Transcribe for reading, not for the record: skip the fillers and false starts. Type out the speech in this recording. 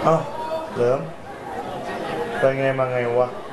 เอ้าเหลิมไปไงมาไงวะ